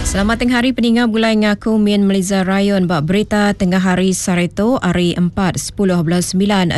Selamat tengah hari pendengar Bulai Ngaku Min Melizar Rayon bak berita tengah hari Sareto hari 4/10/9/2026.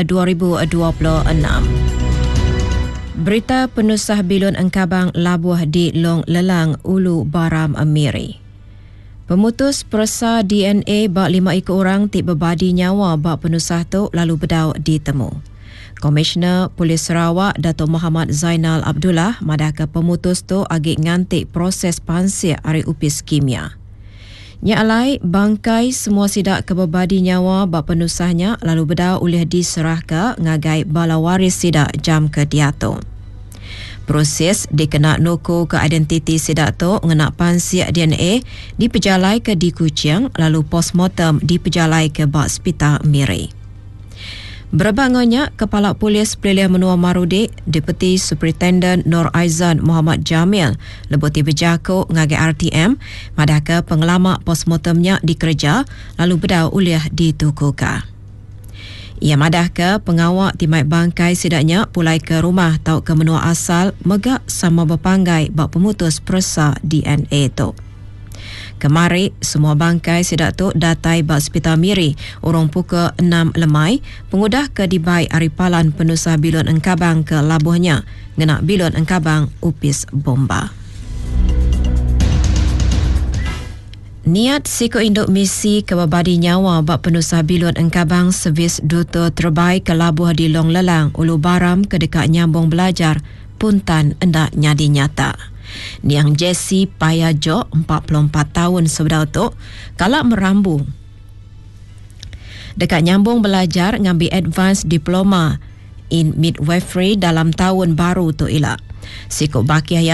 Berita penusah bilun Engkabang labuh di Long Lelang Ulu Baram Amiri. Pemutus persa DNA bak 5 ekor orang tik berbadi nyawa bak penusah tu lalu bedau ditemu. Komisioner Polis Sarawak Datuk Muhammad Zainal Abdullah madah ke pemutus tu agik ngantik proses pansir hari upis kimia. Nya alai bangkai semua sidak kebabadi nyawa bak penusahnya lalu bedau oleh diserah ke ngagai bala waris sidak jam ke diato. Proses dikena noko ke identiti sidak tu ngenak pansir DNA dipejalai ke di Kuching lalu postmortem dipejalai ke bak Hospital Miri. Berbangunnya Kepala Polis Pelilihan Menua Marudi, Deputi Superintendent Nur Aizan Muhammad Jamil lebuti berjaku ngagai RTM madah ke pengelamak postmortemnya dikerja lalu bedau uliah ditukuka. Ia madah ke pengawak timai bangkai sidaknya pulai ke rumah tau ke menua asal megak sama berpanggai bak pemutus persa DNA tu. Kemari, semua bangkai sidak tu datai bak Hospital Miri urung pukul 6 lemai, pengudah ke dibai aripalan penusah bilun Engkabang ke labuhnya, ngenak bilun Engkabang upis bomba. Niat Siko Induk Misi kebabadi nyawa bak penusah bilun Engkabang servis duta terbaik ke labuh di Long Lelang, Ulu Baram ke dekat nyambung belajar, puntan endak nyadi nyata. Niang Jessie Payajo 44 tahun sebedau tu kalak merambung dekat nyambung belajar ngambil advance diploma in midwifery dalam tahun baru tu ilak. Sikuk baki